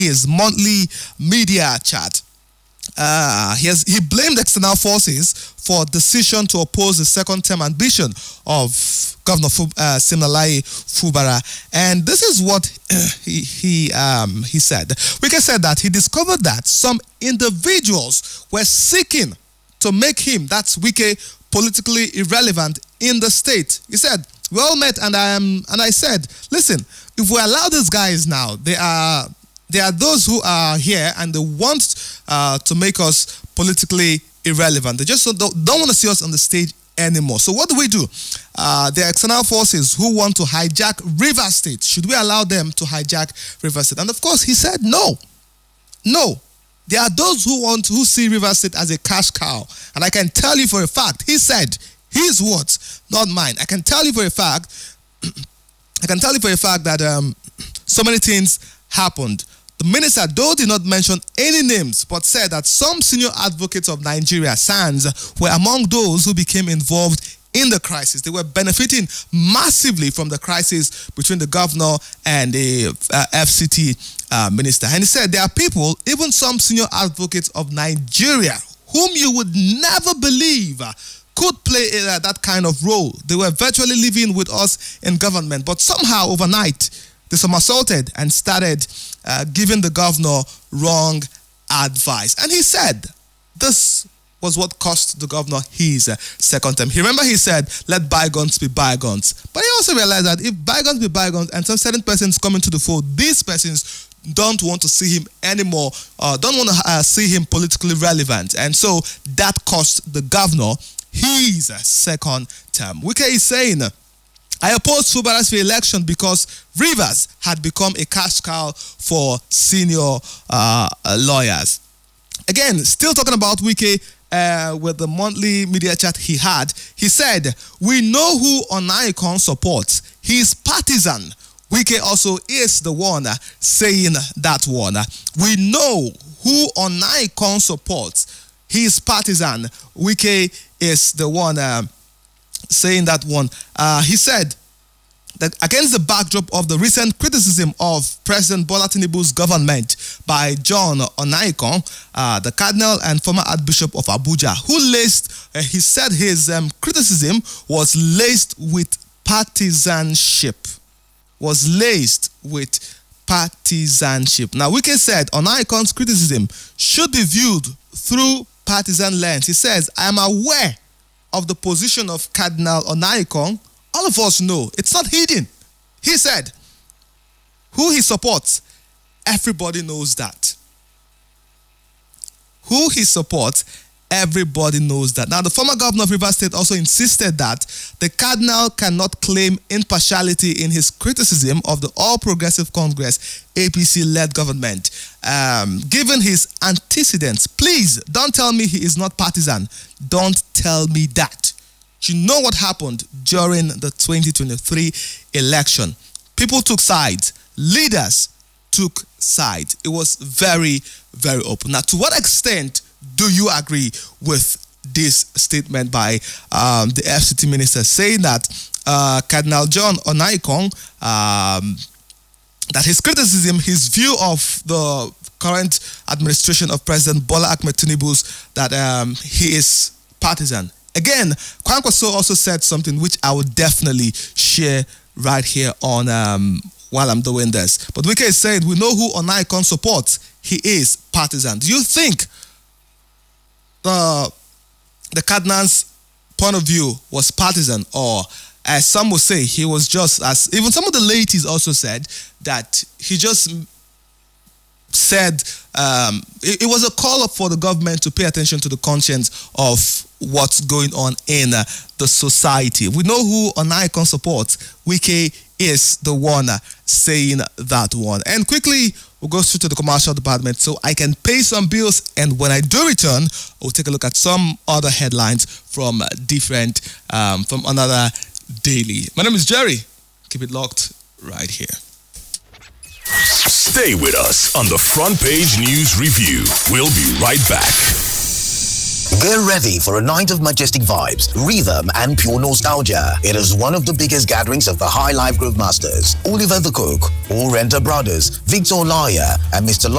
his monthly media chat. He blamed external forces for decision to oppose the second-term ambition of Governor Siminalayi Fubara, and this is what he said. Wike said that he discovered that some individuals were seeking to make him, that's Wike, politically irrelevant in the state. He said, "We all met, and I said, listen, if we allow these guys now, there are those who are here and they want to make us politically irrelevant. They just don't want to see us on the stage anymore. So what do? There are external forces who want to hijack Rivers State. Should we allow them to hijack Rivers State?" And of course, he said no. There are those who see Rivers State as a cash cow. And I can tell you for a fact, he said, his words, not mine. I can tell you for a fact that so many things happened. The minister, though, did not mention any names, but said that some senior advocates of Nigeria, SANS, were among those who became involved in the crisis. They were benefiting massively from the crisis between the governor and the FCT minister. And he said there are people, even some senior advocates of Nigeria, whom you would never believe could play that kind of role. They were virtually living with us in government, but somehow overnight they somersaulted and started giving the governor wrong advice. And he said this was what cost the governor his second term. Remember he said, let bygones be bygones. But he also realized that if bygones be bygones and some certain persons come into the fold, these persons don't want to see him anymore, don't want to see him politically relevant. And so that cost the governor his second term. Wike is saying, I opposed Fubara's re-election because Rivers had become a cash cow for senior lawyers. Again, still talking about Wike with the monthly media chat he had, he said, we know who Onaikon supports. He is partisan. Wike also is the one saying that one. We know who Onaikon supports. He is partisan. Wike is the one saying that one. He said that against the backdrop of the recent criticism of President Bola Tinubu's government by John Onaikon, the Cardinal and former Archbishop of Abuja, he said his criticism was laced with partisanship. Now, Wike said Onaikon's criticism should be viewed through partisan lens. He says, I am aware of the position of Cardinal Onaikon. All of us know. It's not hidden. He said, who he supports, everybody knows that. Who he supports, everybody knows that. Now, the former governor of Rivers State also insisted that the Cardinal cannot claim impartiality in his criticism of the All Progressive Congress APC-led government. Given his antecedents, please don't tell me he is not partisan. Don't tell me that. You know what happened during the 2023 election. People took sides. Leaders took sides. It was very, very open. Now, to what extent do you agree with this statement by the FCT minister saying that Cardinal John Onaikon, that his criticism, his view of the current administration of President Bola Ahmed Tinubu's, that he is partisan? Again, Kwankwaso also said something which I would definitely share right here on while I'm doing this. But Wike said, we know who Onaikon supports. He is partisan. Do you think the Cardinal's point of view was partisan, or as some would say, he was just, as even some of the ladies also said, that he just said it was a call up for the government to pay attention to the conscience of what's going on in the society. We know who Onaikon supports. Wike is the one saying that one. And quickly, we'll go straight to the commercial department so I can pay some bills. And when I do return, we'll take a look at some other headlines from from another daily. My name is Jerry. Keep it locked right here. Stay with us on the Front Page News Review. We'll be right back. Get ready for a night of majestic vibes, rhythm, and pure nostalgia. It is one of the biggest gatherings of the High Life Groove Masters. Oliver the Cook, Orenta Brothers, Victor Lawyer, and Mr.